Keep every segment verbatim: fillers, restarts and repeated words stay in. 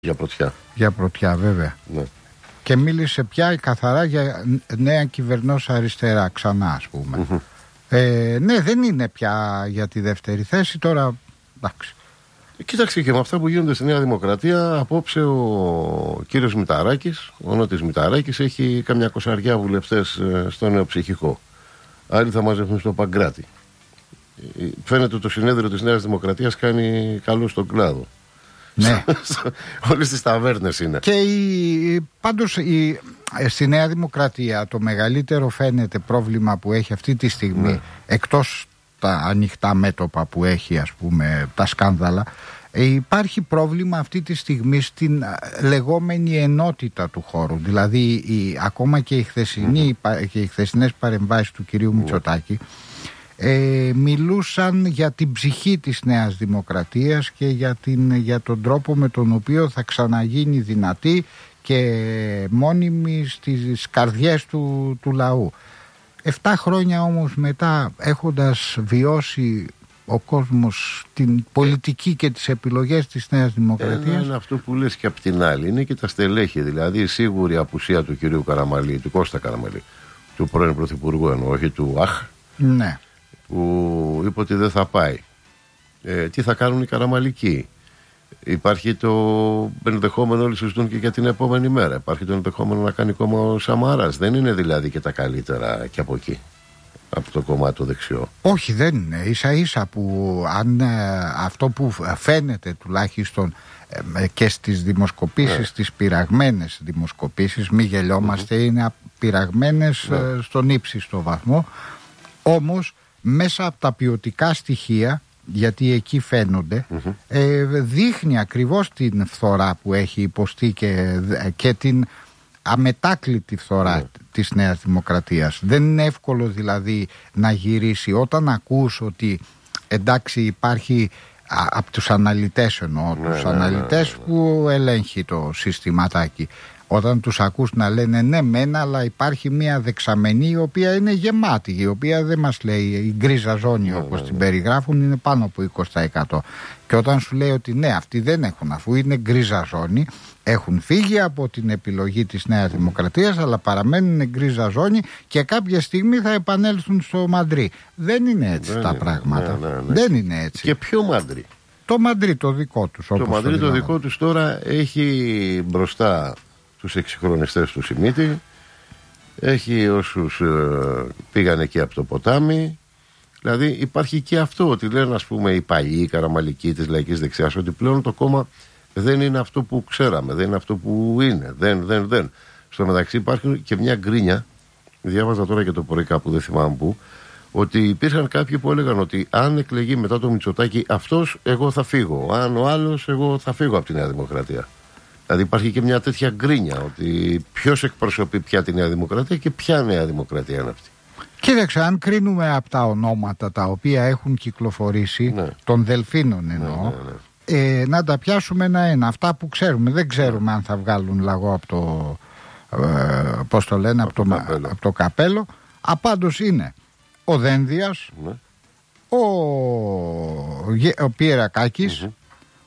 Για πρωτιά. Για πρωτιά, βέβαια. Ναι. Και μίλησε πια καθαρά για νέα κυβερνός αριστερά, ξανά, ας πούμε. Mm-hmm. Ε, ναι, δεν είναι πια για τη δεύτερη θέση, τώρα εντάξει. Κοίταξε, και με αυτά που γίνονται στη Νέα Δημοκρατία, απόψε ο κύριος Μηταράκης, ο Νότης Μηταράκης, έχει καμιά κοσαριά βουλευτές στο νεοψυχικό. Άλλοι θα μαζευτούν στο Παγκράτη. Φαίνεται ότι το συνέδριο της Νέας Δημοκρατίας κάνει καλό στον κλάδο. Ναι. Όλες τις ταβέρνες είναι. Και η, πάντως η, στη Νέα Δημοκρατία το μεγαλύτερο φαίνεται πρόβλημα που έχει αυτή τη στιγμή, ναι, εκτός τα ανοιχτά μέτωπα που έχει, ας πούμε, τα σκάνδαλα, ε, υπάρχει πρόβλημα αυτή τη στιγμή στην λεγόμενη ενότητα του χώρου. Δηλαδή η, ακόμα και οι, χθεσινοί, mm-hmm. και οι χθεσινές παρεμβάσεις του κυρίου mm-hmm. Μητσοτάκη Ε, μιλούσαν για την ψυχή της Νέας Δημοκρατίας και για, την, για τον τρόπο με τον οποίο θα ξαναγίνει δυνατή και μόνιμη στις καρδιές του, του λαού. Εφτά χρόνια όμως μετά, έχοντας βιώσει ο κόσμος την πολιτική και τις επιλογές της Νέας Δημοκρατίας, Ένα είναι αυτό που λες, και απ' την άλλη είναι και τα στελέχη. Δηλαδή η σίγουρη απουσία του κυρίου Καραμαλή, του Κώστα Καραμαλή, του πρώην Πρωθυπουργού, ενώ όχι του ΑΧ, ναι, που είπε ότι δεν θα πάει. Ε, τι θα κάνουν οι Καραμαλικοί? Υπάρχει το ενδεχόμενο, όλοι συζητούν και για την επόμενη μέρα, υπάρχει το ενδεχόμενο να κάνει κόμμα ο Σαμαράς. Δεν είναι δηλαδή και τα καλύτερα και από εκεί, από το κομμάτι το δεξιό. Όχι, δεν είναι. Ίσα ίσα που αν ε, αυτό που φαίνεται τουλάχιστον ε, και στις δημοσκοπήσεις, ναι, τις πειραγμένες δημοσκοπήσεις, μη γελιόμαστε, mm-hmm. είναι πειραγμένες, ναι, ε, στον ύψιστο βαθμό. Όμως μέσα από τα ποιοτικά στοιχεία, γιατί εκεί φαίνονται, mm-hmm. ε, δείχνει ακριβώς την φθορά που έχει υποστεί και, και την αμετάκλητη φθορά, mm. της Νέας Δημοκρατίας. Δεν είναι εύκολο δηλαδή να γυρίσει. Όταν ακούς ότι εντάξει υπάρχει α, από τους αναλυτές, εννοώ mm. τους mm. αναλυτές mm. που ελέγχει το συστηματάκι, όταν τους ακούς να λένε ναι μεν, αλλά υπάρχει μια δεξαμενή η οποία είναι γεμάτη, η οποία δεν μας λέει η γκρίζα ζώνη όπως mm. την περιγράφουν, είναι πάνω από είκοσι τοις εκατό. Και όταν σου λέει ότι ναι, αυτοί δεν έχουν, αφού είναι γκρίζα ζώνη, έχουν φύγει από την επιλογή της Νέας Δημοκρατίας, αλλά παραμένουν γκρίζα ζώνη και κάποια στιγμή θα επανέλθουν στο Μαντρί. Δεν είναι έτσι δεν τα είναι, πράγματα. Ναι, ναι, ναι. Δεν είναι έτσι. Και ποιο Μαντρί? Το Μαντρί το δικό τους. Το Μαντρί το, το δικό τους τώρα έχει μπροστά τους εξυγχρονιστές του Σιμίτη, έχει όσους ε, πήγαν εκεί από το ποτάμι. Δηλαδή υπάρχει και αυτό ότι λένε, ας πούμε, οι παλιοί Καραμαλικοί της Λαϊκής Δεξιάς, ότι πλέον το κόμμα δεν είναι αυτό που ξέραμε, δεν είναι αυτό που είναι, δεν, δεν, δεν. Στο μεταξύ υπάρχει και μια γκρίνια, διάβαζα τώρα και το πρωί κάπου, δεν θυμάμαι πού, ότι υπήρχαν κάποιοι που έλεγαν ότι αν εκλεγεί μετά το Μητσοτάκη αυτός, εγώ θα φύγω, αν ο άλλος, εγώ θα φύγω από τη Νέα Δημοκρατία. Δηλαδή υπάρχει και μια τέτοια γκρίνια, ότι ποιος εκπροσωπεί πια τη Νέα Δημοκρατία και ποια Νέα Δημοκρατία είναι αυτή. Κοίταξε, αν κρίνουμε από τα ονόματα τα οποία έχουν κυκλοφορήσει, ναι, των Δελφίνων εννοώ, ναι, ναι, ναι. Ε, να τα πιάσουμε ένα-ένα. Αυτά που ξέρουμε, δεν ξέρουμε, ναι, αν θα βγάλουν λαγό από το, ε, πώς το λένε, από, από, το, το από το καπέλο. Απάντως είναι ο Δένδιας, ναι, ο, ο Πιερακάκης, mm-hmm.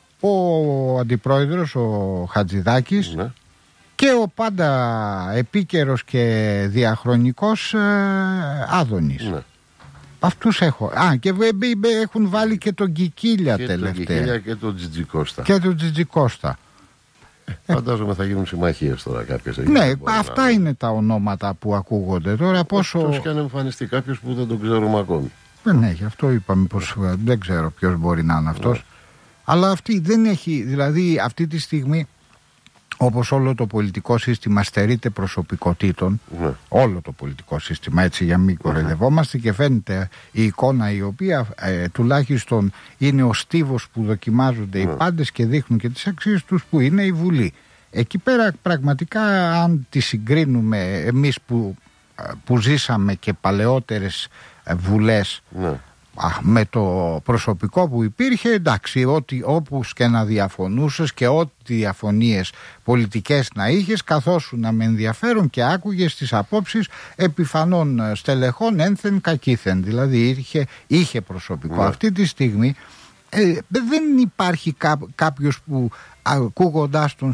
ο αντιπρόεδρος ο Χατζηδάκης, ναι, και ο πάντα επίκαιρος και διαχρονικός ε, Άδωνης. Ναι. Αυτούς έχω. Α, και έχουν βάλει και τον Κικίλια και τελευταία. Και τον Κικίλια και τον Τζιτζικώστα. Και τον Τζιτζικώστα. Ε, φαντάζομαι θα γίνουν συμμαχίες τώρα κάποιες. Ναι, αυτά να... είναι τα ονόματα που ακούγονται τώρα. Πόσο... Αυτός και αν εμφανιστεί κάποιος που δεν τον ξέρουμε ακόμη. Δεν έχει, ναι, αυτό είπαμε, πως δεν ξέρω ποιος μπορεί να είναι αυτός. Ναι. Αλλά αυτή δεν έχει, δηλαδή αυτή τη στιγμή, όπως όλο το πολιτικό σύστημα στερείται προσωπικότητων, ναι, όλο το πολιτικό σύστημα, έτσι για μην κοροϊδευόμαστε, και φαίνεται η εικόνα η οποία ε, τουλάχιστον είναι ο στίβος που δοκιμάζονται, ναι, οι πάντες και δείχνουν και τις αξίες τους, που είναι η Βουλή. Εκεί πέρα πραγματικά, αν τη συγκρίνουμε εμείς που, που ζήσαμε και παλαιότερες βουλές, ναι, με το προσωπικό που υπήρχε, εντάξει, ότι όπως και να διαφωνούσες και ό,τι διαφωνίες πολιτικές να είχες, καθόσουνα με ενδιαφέρον και άκουγες τις απόψεις επιφανών στελεχών ένθεν κακήθεν, δηλαδή είχε, είχε προσωπικό. Ναι. Αυτή τη στιγμή ε, δεν υπάρχει κά, κάποιος που ακούγοντάς τον